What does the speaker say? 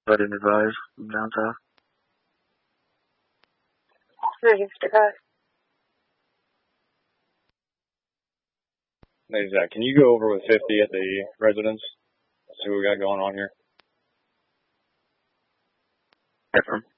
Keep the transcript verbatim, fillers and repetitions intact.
I didn't advise from down south. Register code. Hey, Zach, can you go over with fifty at the residence? See what we got going on here. Affirm.